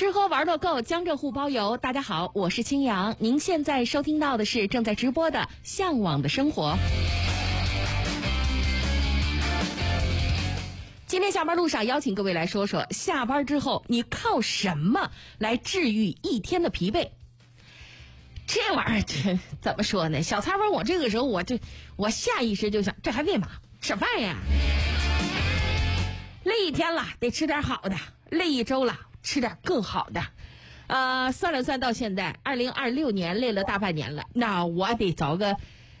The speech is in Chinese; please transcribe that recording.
吃喝玩乐购，江浙沪包邮。大家好，我是青阳，您现在收听到的是正在直播的《向往的生活》。今天下班路上邀请各位来说说，下班之后你靠什么来治愈一天的疲惫？这玩意儿这怎么说呢？小蔡问我这个时候，我下意识就想，这还为嘛？吃饭呀！累一天了，得吃点好的；累一周了，吃点更好的。算了算，到现在2026年累了大半年了，那我得找个